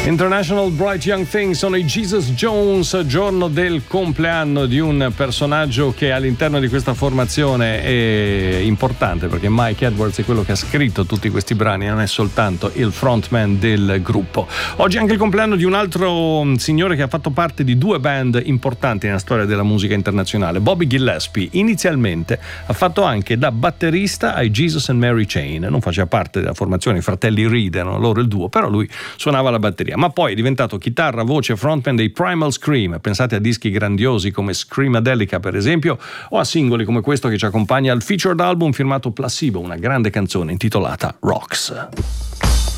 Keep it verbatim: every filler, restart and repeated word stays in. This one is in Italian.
International Bright Young Thing sono i Jesus Jones, giorno del compleanno di un personaggio che all'interno di questa formazione è importante, perché Mike Edwards è quello che ha scritto tutti questi brani, non è soltanto il frontman del gruppo. Oggi è anche il compleanno di un altro signore che ha fatto parte di due band importanti nella storia della musica internazionale, Bobby Gillespie. Inizialmente ha fatto anche da batterista ai Jesus and Mary Chain, non faceva parte della formazione, i fratelli Reed erano loro il duo, però lui suonava la batteria. Ma poi è diventato chitarra, voce e frontman dei Primal Scream. Pensate a dischi grandiosi come Screamadelica, per esempio, o a singoli come questo che ci accompagna al featured album firmato Placebo, una grande canzone intitolata Rocks.